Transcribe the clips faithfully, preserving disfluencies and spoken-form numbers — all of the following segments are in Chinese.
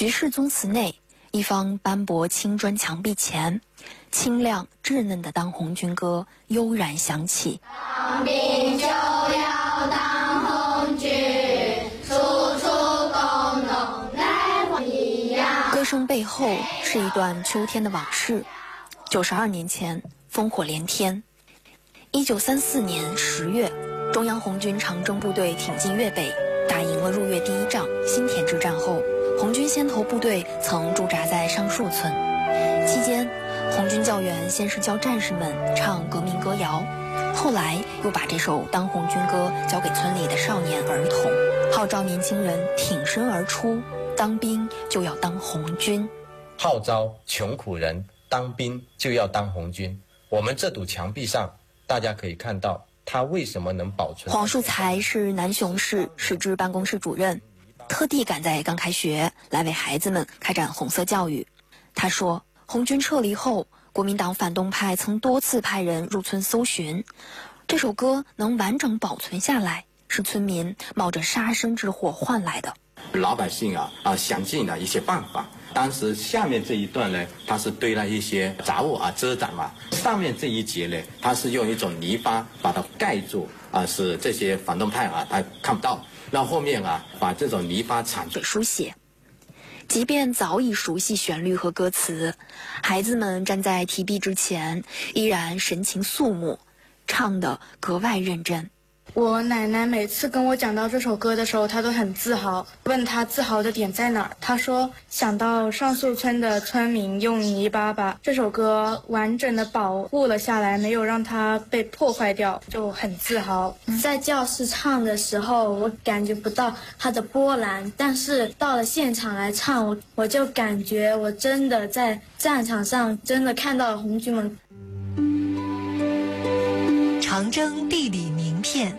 徐氏宗祠内，一方斑驳青砖墙壁前，清亮稚嫩的《当红军歌》悠然响起。 当兵就要当红军，处处共同来欢一样。 歌声背后是一段秋天的往事。九十二年前，烽火连天。一九三四年十月，中央红军长征部队挺进粤北，打赢了入粤第一仗新田之战后，红军先头部队曾驻扎在上树村。期间，红军教员先是教战士们唱革命歌谣，后来又把这首《当红军歌》交给村里的少年儿童，号召年轻人挺身而出，当兵就要当红军， 号召穷苦人当兵就要当红军。我们这堵墙壁上，大家可以看到它为什么能保存。 黄树才是南雄市市支办公室主任，特地赶在刚开学来为孩子们开展红色教育。他说，红军撤离后，国民党反动派曾多次派人入村搜寻，这首歌能完整保存下来，是村民冒着杀身之祸换来的。 老百姓啊啊想尽了一些办法。当时下面这一段呢，它是堆了一些杂物啊遮挡嘛，上面这一节呢，它是用一种泥巴把它盖住啊，使这些反动派啊他看不到。那后面啊把这种泥巴铲给书写。即便早已熟悉旋律和歌词，孩子们站在题壁之前，依然神情肃穆，唱得格外认真。 我奶奶每次跟我讲到这首歌的时候，她都很自豪，问她自豪的点在哪儿。她说想到上树村的村民用泥巴把这首歌完整的保护了下来，没有让它被破坏掉，就很自豪。 在教室唱的时候，我感觉不到它的波澜，但是到了现场来唱，我我就感觉我真的在战场上真的看到了红军们。 长征地理名片。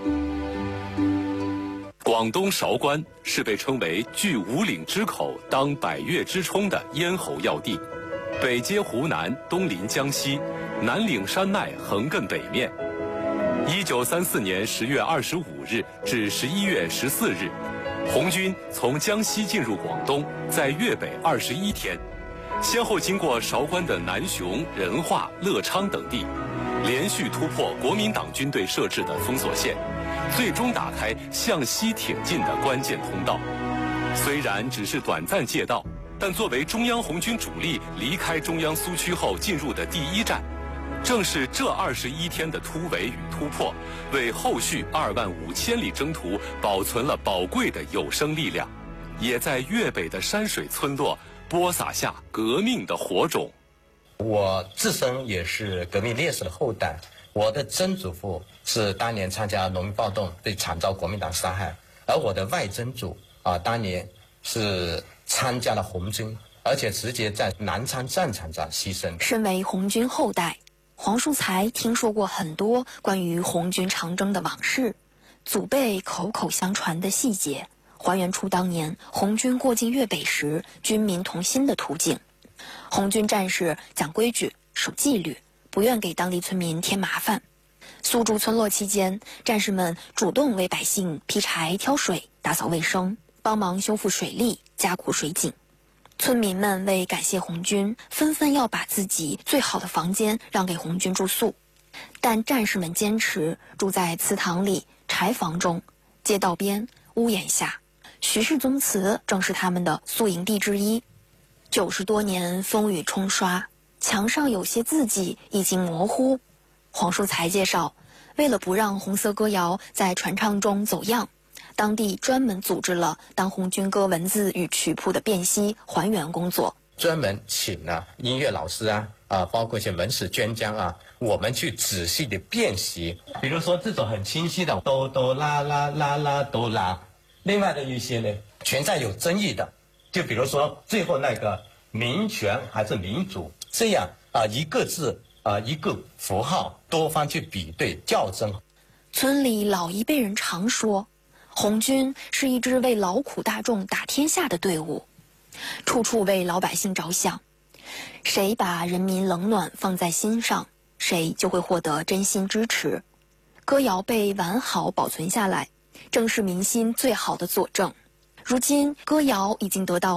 广东韶关是被称为据五岭之口当百越之冲的咽喉要地，北接湖南，东临江西，南岭山脉横亘北面。一九三四年十月二十五日至十一月十四日，红军从江西进入广东，在粤北二十一天，先后经过韶关的南雄、仁化、乐昌等地，连续突破国民党军队设置的封锁线，最终打开向西挺进的关键通道。虽然只是短暂借道，但作为中央红军主力离开中央苏区后进入的第一站，正是这二十一天的突围与突破，为后续二万五千里征途保存了宝贵的有生力量，也在粤北的山水村落播撒下革命的火种。 我自身也是革命烈士的后代，我的曾祖父是当年参加农民暴动被惨遭国民党杀害，而我的外曾祖啊，当年是参加了红军，而且直接在南昌战场上牺牲。 身为红军后代，黄树才听说过很多关于红军长征的往事，祖辈口口相传的细节，还原出当年红军过境粤北时军民同心的图景。红军战士讲规矩、守纪律，不愿给当地村民添麻烦。苏筑村落期间，战士们主动为百姓劈柴、挑水、打扫卫生，帮忙修复水利、加固水井。村民们为感谢红军，纷纷要把自己最好的房间让给红军住宿，但战士们坚持住在祠堂里、柴房中、街道边、屋檐下。徐氏宗祠正是他们的宿营地之一。九十多年风雨冲刷，墙上有些字迹已经模糊。黄树才介绍，为了不让红色歌谣在传唱中走样，当地专门组织了当红军歌文字与曲谱的辨析还原工作， 专门请了音乐老师啊啊，包括一些文史专家啊，我们去仔细的辨析。比如说这种很清晰的哆哆啦啦啦啦哆啦，另外的一些呢存在有争议的，就比如说最后那个民权还是民主，这样啊一个字啊一个符号，多方去比对校正。 村里老一辈人常说，红军是一支为劳苦大众打天下的队伍，处处为老百姓着想。谁把人民冷暖放在心上，谁就会获得真心支持。歌谣被完好保存下来，正是民心最好的佐证。如今，歌谣已经得到